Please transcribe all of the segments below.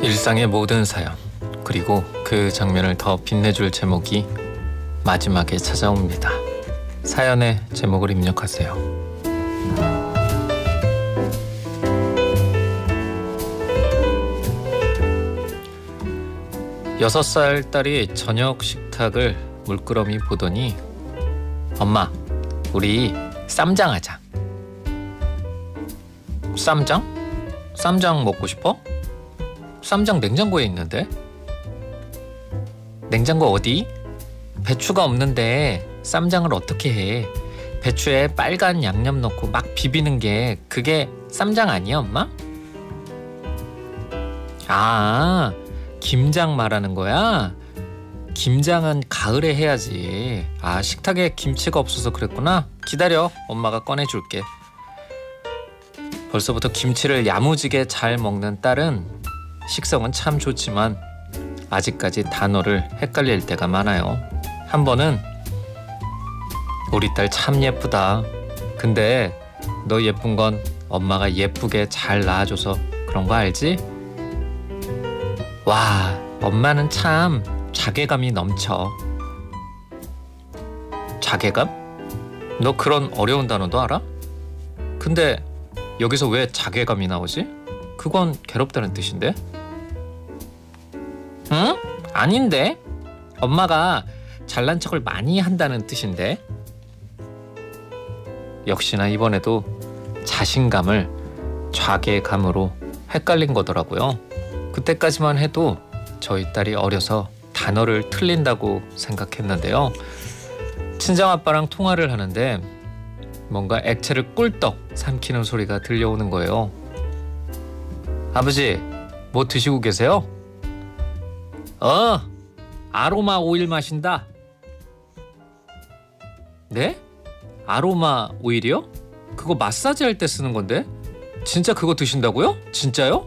일상의 모든 사연, 그리고 그 장면을 더 빛내줄 제목이 마지막에 찾아옵니다. 사연의 제목을 입력하세요. 6살 딸이 저녁 식탁을 물끄러미 보더니 엄마, 우리 쌈장 하자. 쌈장? 쌈장 먹고 싶어? 쌈장 냉장고에 있는데? 냉장고 어디? 배추가 없는데 쌈장을 어떻게 해? 배추에 빨간 양념 넣고 막 비비는 게 그게 쌈장 아니야, 엄마? 아, 김장 말하는 거야? 김장은 가을에 해야지. 아, 식탁에 김치가 없어서 그랬구나. 기다려, 엄마가 꺼내줄게. 벌써부터 김치를 야무지게 잘 먹는 딸은 식성은 참 좋지만 아직까지 단어를 헷갈릴 때가 많아요. 한 번은 우리 딸 참 예쁘다. 근데 너 예쁜 건 엄마가 예쁘게 잘 낳아줘서 그런 거 알지? 와, 엄마는 참 자괴감이 넘쳐. 자괴감? 너 그런 어려운 단어도 알아? 근데 여기서 왜 자괴감이 나오지? 그건 괴롭다는 뜻인데? 응? 아닌데? 엄마가 잘난 척을 많이 한다는 뜻인데? 역시나 이번에도 자신감을 자괴감으로 헷갈린 거더라고요. 그때까지만 해도 저희 딸이 어려서 단어를 틀린다고 생각했는데요. 친정아빠랑 통화를 하는데 뭔가 액체를 꿀떡 삼키는 소리가 들려오는 거예요. 아버지, 뭐 드시고 계세요? 아로마 오일 마신다. 네? 아로마 오일이요? 그거 마사지 할 때 쓰는 건데? 진짜 그거 드신다고요? 진짜요?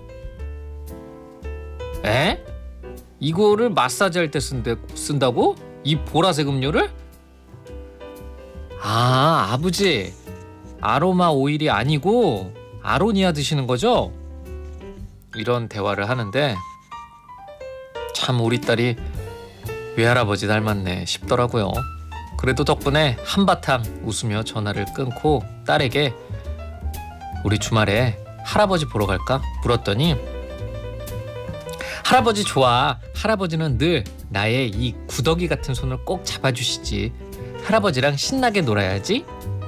에? 이거를 마사지 할 때 쓴다고? 이 보라색 음료를? 아, 아버지, 아로마 오일이 아니고 아로니아 드시는 거죠? 이런 대화를 하는데 참 우리 딸이 외할아버지 닮았네 싶더라고요. 그래도 덕분에 한바탕 웃으며 전화를 끊고 딸에게 우리 주말에 할아버지 보러 갈까? 물었더니 할아버지 좋아. 할아버지는 늘 나의 이 구더기 같은 손을 꼭 잡아주시지. 할아버지랑 신나게 놀아야지.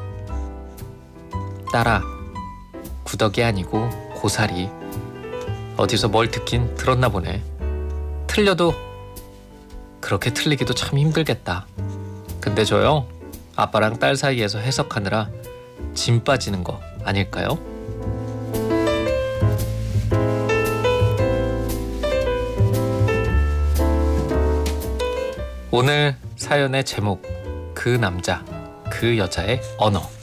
딸아, 구더기 아니고 고사리. 어디서 뭘 듣긴 들었나 보네. 틀려도 그렇게 틀리기도 참 힘들겠다. 근데 저요, 아빠랑 딸 사이에서 해석하느라 짐 빠지는 거 아닐까요? 오늘 사연의 제목, 그 남자, 그 여자의 언어.